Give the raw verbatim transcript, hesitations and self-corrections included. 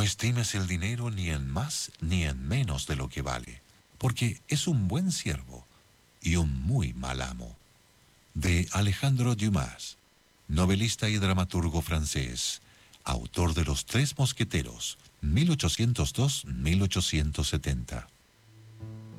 No estimes el dinero ni en más ni en menos de lo que vale, porque es un buen siervo y un muy mal amo. De Alejandro Dumas, novelista y dramaturgo francés, autor de Los Tres Mosqueteros, mil ochocientos dos a mil ochocientos setenta.